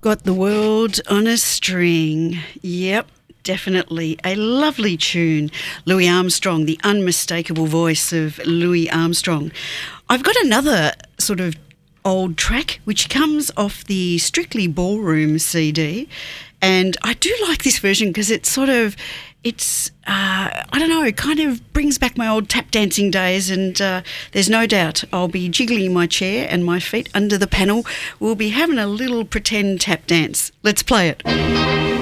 Got the world on a string. Yep, definitely. A lovely tune. Louis Armstrong, the unmistakable voice of Louis Armstrong. I've got another sort of old track which comes off the Strictly Ballroom CD, and I do like this version because it's sort of, I don't know, it kind of brings back my old tap dancing days, and there's no doubt I'll be jiggling my chair and my feet under the panel. We'll be having a little pretend tap dance. Let's play it.